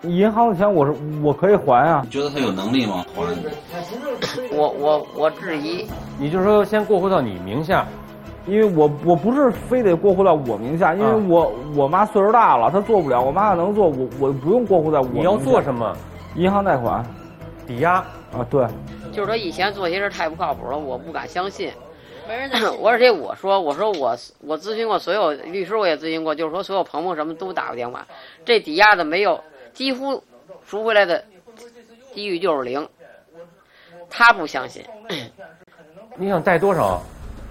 银行的钱我可以还啊。 你觉得他有能力吗？还？ 我质疑。 你就说先过户到你名下， 因为我不是非得过户到我名下，因为我妈岁数大了，她做不了。我妈要能做，我不用过户在我名下。 你要做什么？ 银行贷款， 抵押啊，对。 就是说以前做些事太不靠谱了，我不敢相信。而且我说我咨询过所有律师，我也咨询过，就是说所有朋友什么都打过电话，这抵押的没有，几乎赎回来的几率就是0。他不相信。 你想贷多少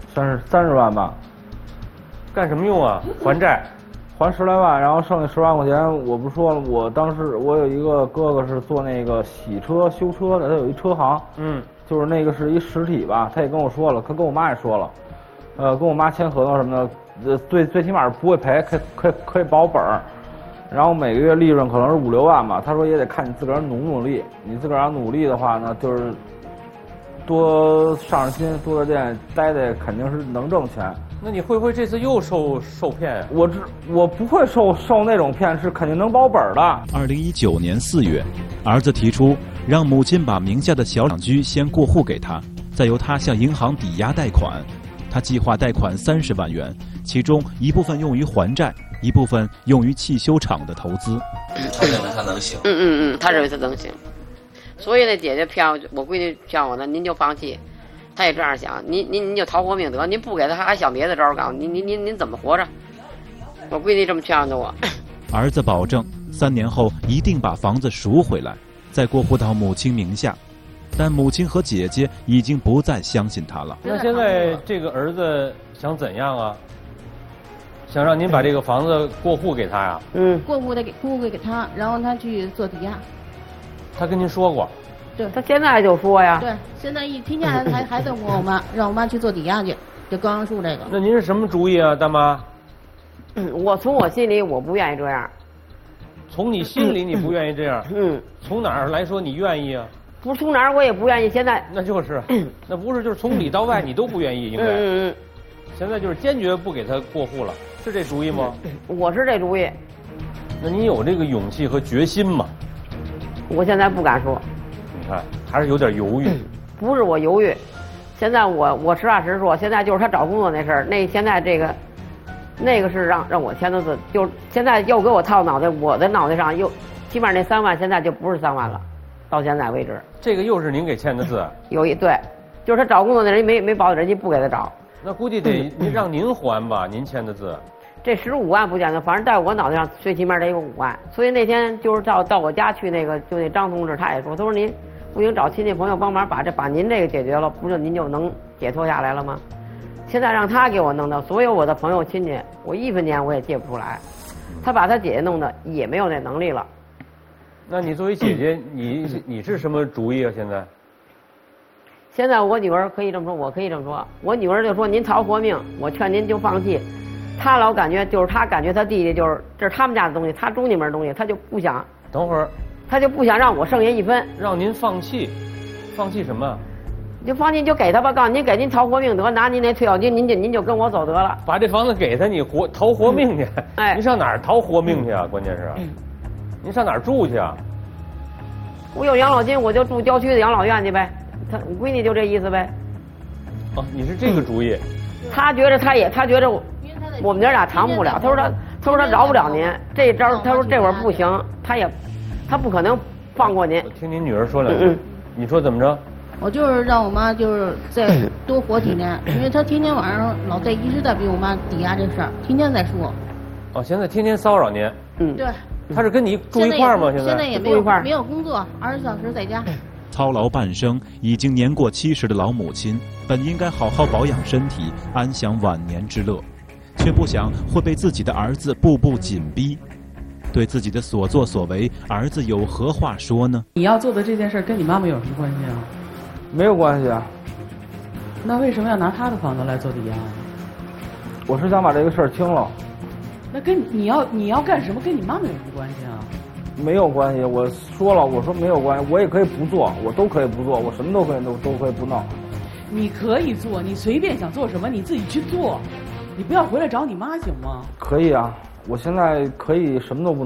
？30万吧。 干什么用啊？还债。 还10来万，然后剩下10万块钱，我不说了。我当时我有一个哥哥是做那个洗车修车的，他有一车行，就是那个是一实体吧。他也跟我说了，他跟我妈也说了，跟我妈签合同什么的，最起码是不会赔，可以保本儿。然后每个月利润可能是5、6万吧。他说也得看你自个儿努力，你自个儿要努力的话呢，就是多上心，多在店待肯定是能挣钱。 那你会不会这次又受骗啊？ 我不会受那种骗，是肯定能保本的。 2019年4月，儿子提出让母亲把名下的小两居先过户给他，再由他向银行抵押贷款。他计划贷款30万元，其中一部分用于还债，一部分用于汽修厂的投资。 他认为他能行。 他认为他能行。所以那姐姐骗我闺女骗我呢，您就放弃。他也这样想，您就逃活命得，您不给他还想别的招干，您怎么活着？我闺女这么劝着我。 儿子保证3年后一定把房子赎回来，再过户到母亲名下，但母亲和姐姐已经不再相信他了。 那现在这个儿子想怎样啊？想让您把这个房子过户给他呀？ 过户给他，然后他去做抵押。 他跟您说过？ 对， 他现在就说呀。 对，现在一听见还得我妈，让我妈去做抵押去，就刚刚说这个。 那您是什么主意啊，大妈？ 我从我心里我不愿意这样。 从你心里你不愿意这样？从哪儿来说你愿意啊？ 不是从哪儿我也不愿意，现在。 那就是，那不是就是从里到外你都不愿意，应该。现在就是坚决不给他过户了，是这主意吗？ 我是这主意。 那你有这个勇气和决心吗？ 我现在不敢说。 你看，还是有点犹豫。 不是我犹豫，现在我实话实说，现在就是他找工作那事儿，现在那个是让我签的字，就是现在又给我套脑袋，我的脑袋上又起码那3万现在就不是3万了，到现在为止。 这个又是您给签的字？ 对，就是他找工作那人没保人家不给他找。 那估计得让您还吧，您签的字。 这15万不讲究，反正在我脑袋上最起码得有5万。所以那天就是到我家去那张同志，他也说，他说您不行找亲戚朋友帮忙把您这个解决了，不是您就能解脱下来了吗？现在让他给我弄的，所有我的朋友亲戚，我1分钱我也借不出来。他把他姐姐弄的也没有那能力了。 那你作为姐姐，你是什么主意啊？现在我女儿可以这么说，我可以这么说。我女儿就说您逃活命，我劝您就放弃。他老感觉就是他感觉他弟弟就是这是他们家的东西，他中间门的东西，他就不想。 等会儿。 他就不想让我剩下1分。 让您放弃？放弃什么？ 你就放弃就给他吧，告诉您给您逃活命得，拿您那退休金，您就跟我走得了。 把这房子给他，你逃活命去。 哎， 您上哪儿逃活命去啊？关键是，您上哪儿住去啊？ 我有养老金，我就住郊区的养老院去呗。我闺女就这意思呗。 哦，你是这个主意。 他觉得我们娘俩长不了。他说他饶不了您这一招，他说这会儿不行，他不可能放过您。 我听您女儿说两句，你说怎么着？ 我就是让我妈就是再多活几年，因为她天天晚上老在一直在给我妈抵押这事儿，天天在说。 哦，现在天天骚扰您。 对。 他是跟你住一块儿吗？ 现在也没有工作，20小时在家。 操劳半生，已经年过70的老母亲，本应该好好保养身体，安享晚年之乐，却不想会被自己的儿子步步紧逼。对自己的所作所为，儿子有何话说呢？ 你要做的这件事跟你妈妈有什么关系啊？ 没有关系啊。 那为什么要拿他的房子来做抵押？ 我是想把这个事儿清了。 那跟你要干什么，跟你妈妈有什么关系啊？ 没有关系，我说了，我说没有关系，我也可以不做，我都可以不做，我什么都可以不弄。 你可以做，你随便想做什么你自己去做，你不要回来找你妈行吗？ 可以啊，我现在可以什么都不弄，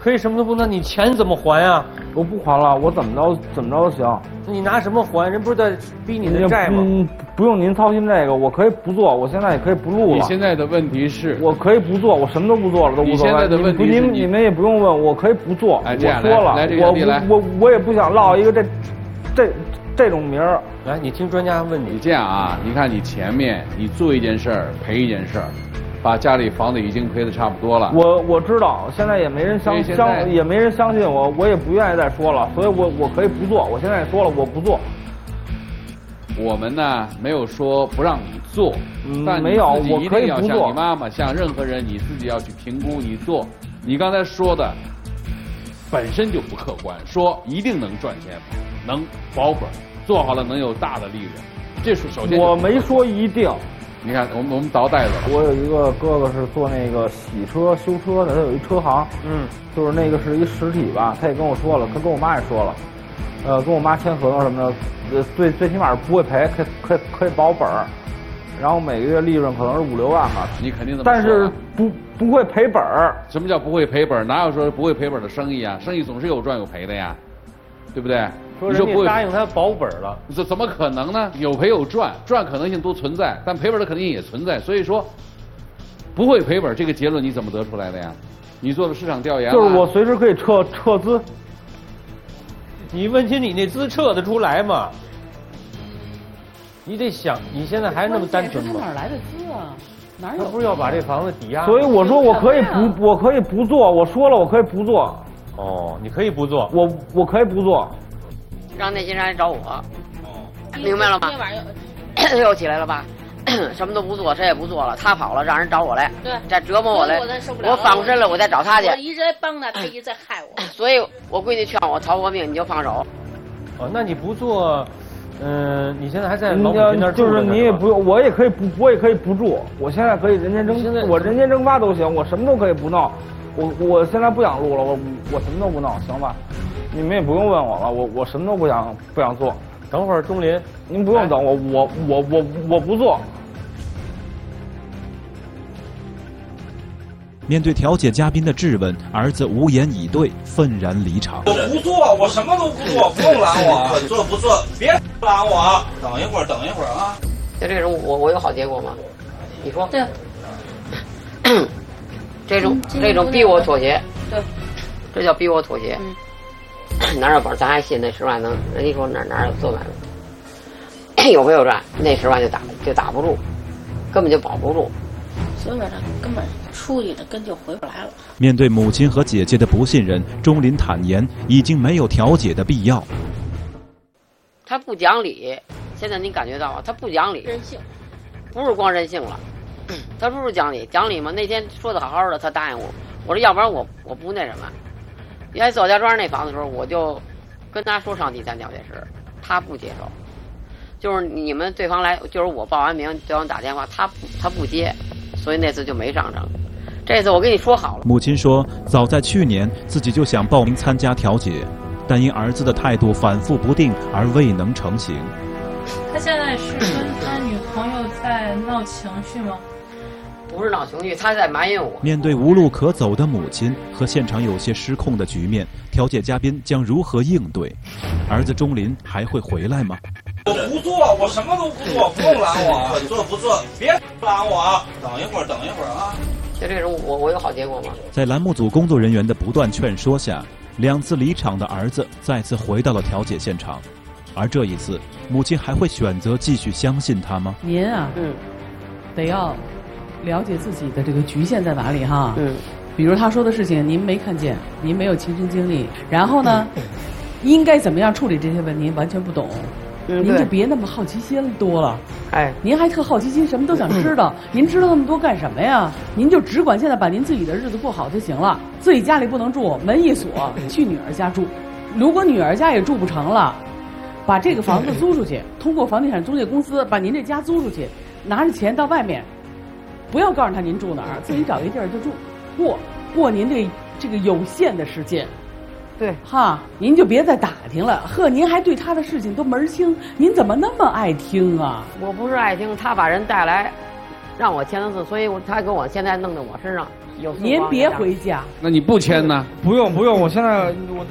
可以什么都不能，你钱怎么还呀？ 我不还了，我怎么着都行。 你拿什么还？人不是在逼你的债吗？ 不用您操心这个，我可以不做，我现在也可以不录了。 你现在的问题是， 我可以不做，我什么都不做了，都无所谓。 你现在的问题是你们也不用问，我可以不做。 哎，这样我说了， 来这个我也不想落一个这种名儿。 来，你听专家问你。 你这样啊，你看你前面你做一件事儿赔一件事儿，把家里房子已经赔得差不多了。 我知道，现在也没人也没人相信我，我也不愿意再说了，所以我可以不做。我现在说了，我不做。 我们呢没有说不让你做，但没有， 你自己一定要像我你妈妈，像任何人，你自己要去评估你做。你刚才说的本身就不客观，说一定能赚钱，能保本，做好了能有大的利润，这是首先。 我没说一定。 你看，我们倒袋子了。 我有一个哥哥是做那个洗车修车的，他有一车行，就是那个是一实体吧，他也跟我说了，他跟我妈也说了，跟我妈签合同什么的，最起码不会赔，可以保本儿，然后每个月利润可能是5、6万吧。 你肯定这么说。 但是不会赔本儿。 什么叫不会赔本？哪有说不会赔本的生意啊？生意总是有赚有赔的呀，对不对？ 你说不答应他保本了， 怎么可能呢？有赔有赚，赚可能性都存在，但赔本的肯定也存在。所以说，不会赔本这个结论你怎么得出来的呀？你做的市场调研就是我随时可以撤资。 你问题你那资撤得出来吗？你得想，你现在还那么单纯吗？ 哪来的资啊？哪有？ 他不是要把这房子抵押？ 所以我说我可以不做，我说了我可以不做。 哦，你可以不做。 我可以不做。 让那些人来找我，明白了吗？又起来了吧？什么都不做，谁也不做了，他跑了，让人找我来， 对， 再折磨我来，我翻过身了，我再找他去。 我一直在帮他，他一直在害我。 所以我闺女劝我逃活命，你就放手。 哦，那你不做，你现在还在老母亲那儿住就是你也不用，我也可以不住，我现在可以人间蒸发都行，我什么都可以不闹。我现在不想录了，我什么都不闹，行吧？你们也不用问我了，我什么都不想做。 等会儿钟林， 您不用等我不做。 面对调解嘉宾的质问，儿子无言以对，愤然离场。 我不做，我什么都不做，不用拦我。做不做，别拦我。等一会儿啊。 就这种，我有好结果吗？你说。对。这种逼我妥协。对。这叫逼我妥协。哪有本咱还信那10万能？人家说哪有做买卖，有没有赚？那10万就打不住，根本就保不住。 所以说他根本出去的根就回不来了。 面对母亲和姐姐的不信任，钟林坦言已经没有调解的必要。 他不讲理，现在你感觉到啊，他不讲理， 任性， 不是光任性了，他不是讲理吗？那天说的好好的，他答应我，我说要不然我不那什么。原来左家庄那房子的时候，我就跟他说上第3调解室，他不接受，就是你们对方来，就是我报完名，对方打电话，他不接，所以那次就没上成。这次我跟你说好了。 母亲说，早在去年自己就想报名参加调解，但因儿子的态度反复不定而未能成行。 他现在是跟他女朋友在闹情绪吗？ 不是闹情绪，他在埋怨我。 面对无路可走的母亲和现场有些失控的局面，调解嘉宾将如何应对？儿子钟林还会回来吗？ 我不做，我什么都不做，不用拦我。做不做，别拦我。等一会儿啊。 就这种，我有好结果吗？ 在栏目组工作人员的不断劝说下，2次离场的儿子再次回到了调解现场，而这一次，母亲还会选择继续相信他吗？ 您啊，得要了解自己的这个局限在哪里哈。比如他说的事情您没看见，您没有亲身经历，然后呢，应该怎么样处理这些问题完全不懂。您就别那么好奇心多了，您还特好奇心，什么都想知道。您知道那么多干什么呀？您就只管现在把您自己的日子过好就行了。自己家里不能住，门一锁，去女儿家住。如果女儿家也住不成了，把这个房子租出去，通过房地产中介公司把您这家租出去，拿着钱到外面，不要告诉他您住哪儿，自己找一地儿就住，过您这个有限的时间。 对， 哈，您就别再打听了。呵，您还对他的事情都门儿清，您怎么那么爱听啊？ 我不是爱听，他把人带来，让我签的字，所以他给我现在弄到我身上， 您别回家。 那你不签呢？ 不用，我现在我